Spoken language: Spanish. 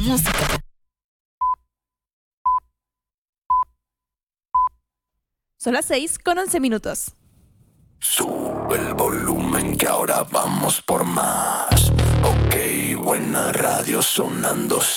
música. Son las 6:11. Sube el volumen que ahora vamos por más. Ok, buena radio sonando.